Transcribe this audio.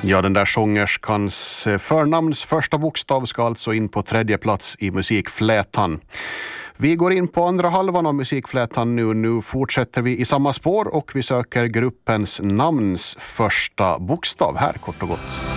Ja, den där sångerskans förnamns första bokstav ska alltså in på 3:e plats i musikflätan. Vi går in på andra halvan av musikflätan nu. Nu fortsätter vi i samma spår och vi söker gruppens namns första bokstav här kort och gott.